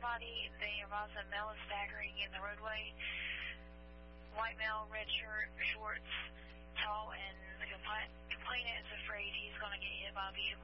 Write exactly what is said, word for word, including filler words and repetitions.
body. They advise that male is staggering in the roadway. White male, red shirt, shorts, tall, and the complainant is afraid he's going to get hit by a vehicle.